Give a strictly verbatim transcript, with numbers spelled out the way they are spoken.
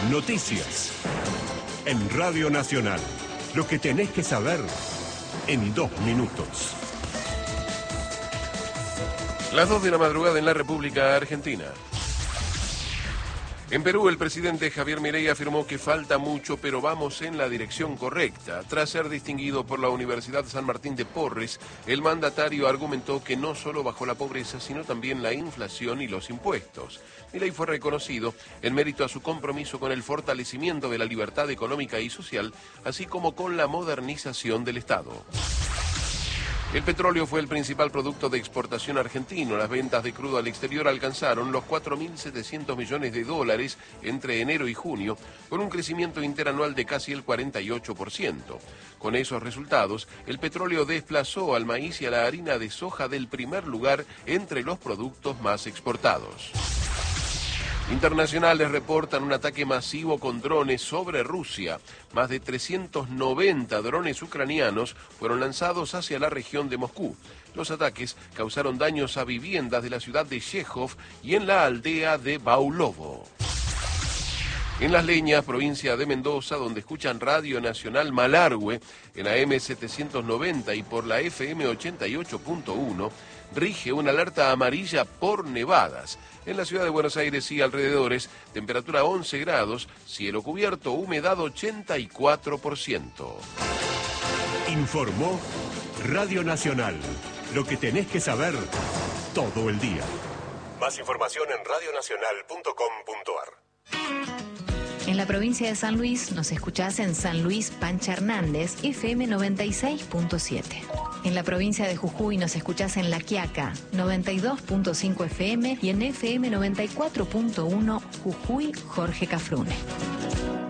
Noticias. En Radio Nacional. Lo que tenés que saber en dos minutos. Las dos de la madrugada en la República Argentina. En Perú, el presidente Javier Milei afirmó que falta mucho, pero vamos en la dirección correcta. Tras ser distinguido por la Universidad San Martín de Porres, el mandatario argumentó que no solo bajó la pobreza, sino también la inflación y los impuestos. Milei fue reconocido en mérito a su compromiso con el fortalecimiento de la libertad económica y social, así como con la modernización del Estado. El petróleo fue el principal producto de exportación argentino. Las ventas de crudo al exterior alcanzaron los cuatro mil setecientos millones de dólares entre enero y junio, con un crecimiento interanual de casi el cuarenta y ocho por ciento. Con esos resultados, el petróleo desplazó al maíz y a la harina de soja del primer lugar entre los productos más exportados. Internacionales reportan un ataque masivo con drones sobre Rusia. Más de trescientos noventa drones ucranianos fueron lanzados hacia la región de Moscú. Los ataques causaron daños a viviendas de la ciudad de Chejov y en la aldea de Baulovo. En Las Leñas, provincia de Mendoza, donde escuchan Radio Nacional Malargüe en A M setecientos noventa y por la F M ochenta y ocho punto uno, rige una alerta amarilla por nevadas. En la ciudad de Buenos Aires y alrededores, temperatura once grados, cielo cubierto, humedad ochenta y cuatro por ciento. Informó Radio Nacional. Lo que tenés que saber todo el día. Más información en radio nacional punto com punto a r. En la provincia de San Luis nos escuchás en San Luis Pancha Hernández, F M noventa y seis punto siete. En la provincia de Jujuy nos escuchás en La Quiaca, noventa y dos punto cinco F M y en F M noventa y cuatro punto uno Jujuy Jorge Cafrune.